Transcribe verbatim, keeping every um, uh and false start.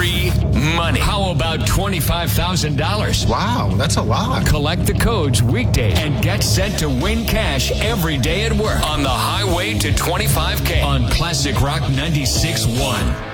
free money. How about twenty-five thousand dollars? Wow, that's a lot. Collect the codes weekday and get set to win cash every day at work on the highway to twenty-five K on Classic Rock ninety-six point one.